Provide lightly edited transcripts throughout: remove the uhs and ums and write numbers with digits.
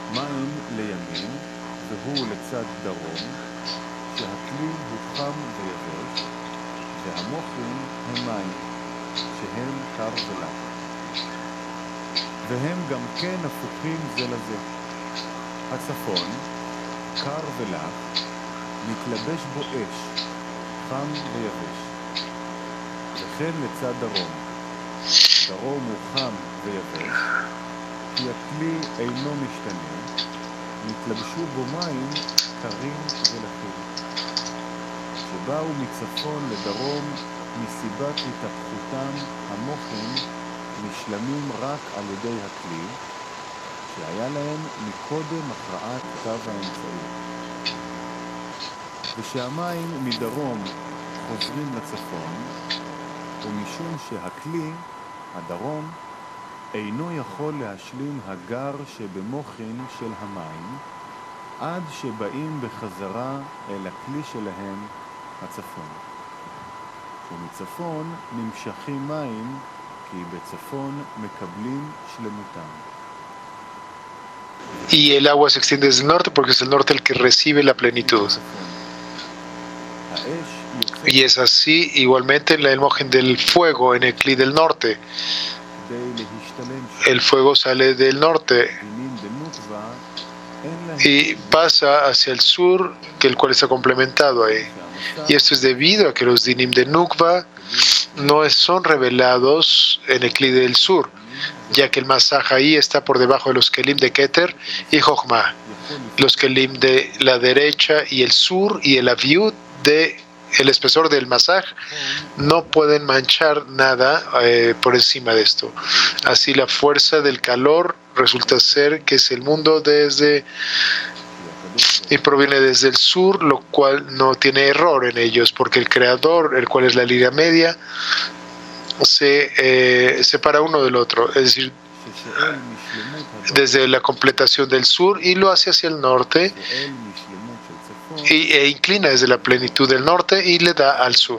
מים לימין והוא לצד דרום, שהכלי הוא חם ויבש, והמוחין הם מים, שהם קר ולח. והם גם כן הפוכים זה לזה. הצפון, קר ולח, מתלבש בו אש, חם ויבש. וכן לצד דרום. דרום הוא חם ויבש, כי הכלי אינו משתנה, נתלבשו בו מים קרים ולחים. שבאו מצפון לדרום מסיבת התהפכותם המוחין משלמים רק על ידי הכלי, שהיה להם מקודם הכרעת קו האמצעי. ושהמים מדרום חוזרים לצפון, ומשום שהכלי, הדרום, אינו יכול להשלים הגר שבמוחין של המים, עד שבאים בחזרה אל הכלי שלהם, הצפון. ומצפון נמשכים מים, כי בצפון מקבלים שלמותם. Y el agua se extiende desde el norte porque es el norte el que recibe la plenitud. Y es así igualmente en la imagen del fuego en el Kli del norte. El fuego sale del norte y pasa hacia el sur, que el cual está complementado ahí. Y esto es debido a que los dinim de Nukva no son revelados en el Kli del sur, ya que el masaj ahí está por debajo de los kelim de Keter y Jochma, los kelim de la derecha y el sur y el aviud de el espesor del masaj no pueden manchar nada por encima de esto. Así la fuerza del calor resulta ser que es el mundo y proviene desde el sur, lo cual no tiene error en ellos, porque el creador, el cual es la línea media, se separa uno del otro, es decir, desde la completación del sur y lo hace hacia el norte e inclina desde la plenitud del norte y le da al sur.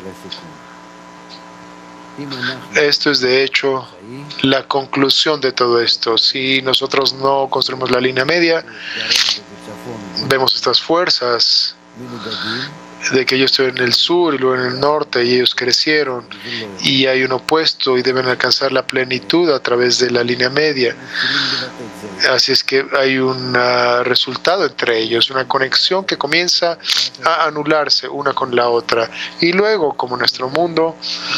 Esto es de hecho la conclusión de todo esto. Si nosotros no construimos la línea media, vemos estas fuerzas de que yo estoy en el sur y luego en el norte y ellos crecieron y hay un opuesto y deben alcanzar la plenitud a través de la línea media. Así es que hay un resultado entre ellos, una conexión que comienza a anularse una con la otra. Y luego, como nuestro mundo,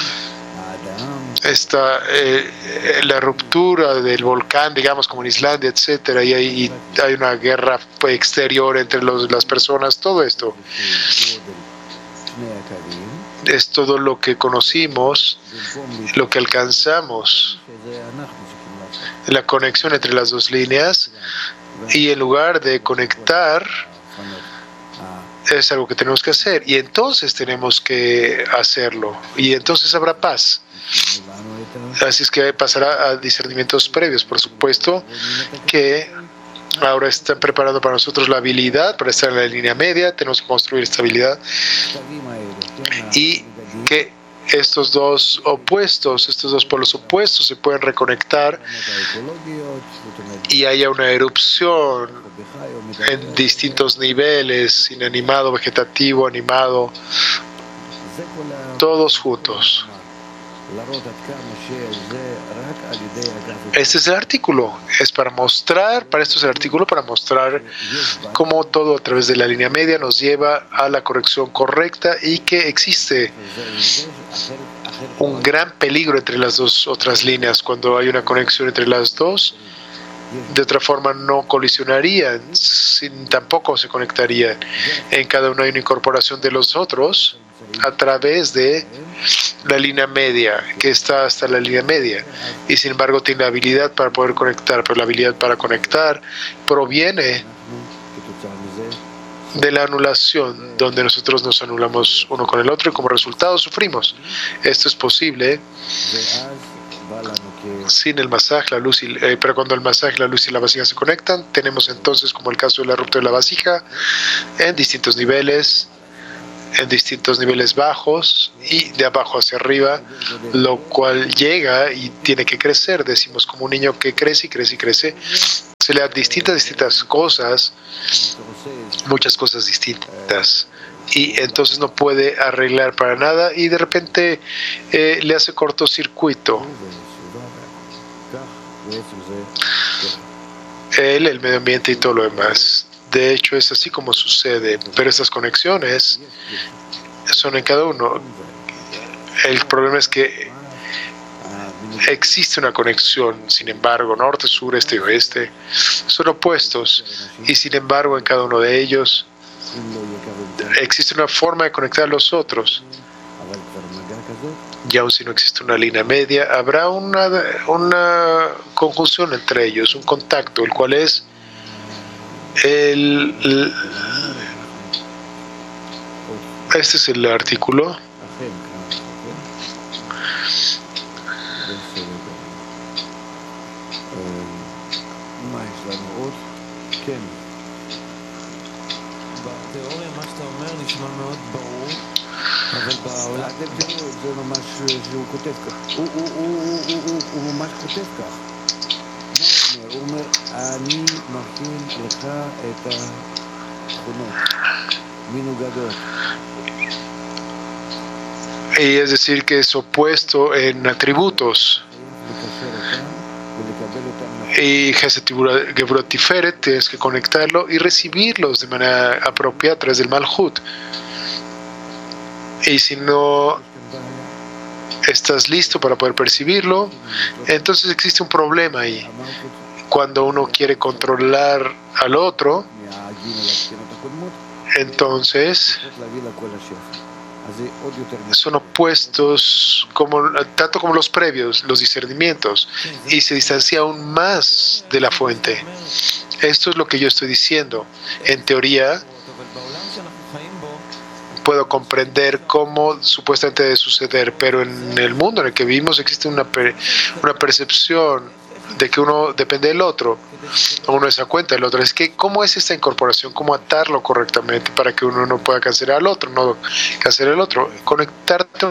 está la ruptura del volcán, digamos, como en Islandia, etcétera, y hay una guerra exterior entre las personas. Todo esto es todo lo que conocimos, lo que alcanzamos, la conexión entre las dos líneas, y en lugar de conectar es algo que tenemos que hacer, y entonces tenemos que hacerlo, y entonces habrá paz. Así es que pasará a discernimientos previos. Por supuesto que ahora están preparando para nosotros la habilidad para estar en la línea media. Tenemos que construir esta habilidad y que estos dos opuestos, estos dos polos opuestos se pueden reconectar y haya una erupción en distintos niveles, inanimado, vegetativo, animado, todos juntos. Este es el artículo, es para mostrar, para esto es el artículo, para mostrar cómo todo a través de la línea media nos lleva a la corrección correcta y que existe un gran peligro entre las dos otras líneas. Cuando hay una conexión entre las dos, de otra forma no colisionarían, tampoco se conectarían. En cada uno hay una incorporación de los otros a través de la línea media, que está hasta la línea media, y sin embargo tiene la habilidad para poder conectar, pero la habilidad para conectar proviene de la anulación, donde nosotros nos anulamos uno con el otro y como resultado sufrimos. Esto es posible sin el masaj, la luz pero cuando el masaj, la luz y la vasija se conectan, tenemos entonces, como el caso de la ruptura de la vasija, en distintos niveles bajos y de abajo hacia arriba, lo cual llega y tiene que crecer. Decimos como un niño que crece y crece y crece se le dan distintas cosas, muchas cosas distintas, y entonces no puede arreglar para nada y de repente le hace cortocircuito. El medio ambiente y todo lo demás. De hecho, es así como sucede, pero estas conexiones son en cada uno. El problema es que existe una conexión, sin embargo, norte, sur, este y oeste son opuestos, y sin embargo en cada uno de ellos existe una forma de conectar a los otros. Y aun si no existe una línea media, habrá una conjunción entre ellos, un contacto, el cual es este es el artículo. אבל בעולם זה ממש שהוא כותב כך. הוא ממש כותב כך. מה הוא אומר? הוא אומר, אני מכין לך את התכונות מנוגדות. Y es decir, que es opuesto en atributos. Y Geburot Tiferet, tienes que conectarlo y recibirlos de manera apropiada a través del Malhut. Y si no estás listo para poder percibirlo, entonces existe un problema ahí. Cuando uno quiere controlar al otro, entonces son opuestos tanto como los previos, los discernimientos, y se distancia aún más de la fuente. Esto es lo que yo estoy diciendo. En teoría, puedo comprender cómo supuestamente debe suceder, pero en el mundo en el que vivimos existe una percepción de que uno depende del otro, uno se da cuenta del otro. Es que, ¿cómo es esta incorporación? ¿Cómo atarlo correctamente para que uno no pueda cancelar al otro? No cancelar al otro, conectarte.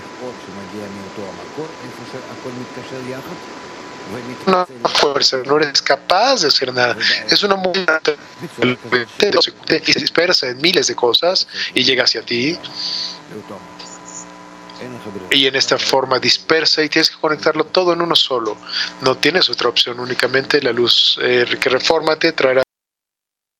Una fuerza, no eres capaz de hacer nada. Es una movida y se dispersa en miles de cosas y llega hacia ti. Y en esta forma dispersa y tienes que conectarlo todo en uno solo. No tienes otra opción, únicamente la luz que reforma te traerá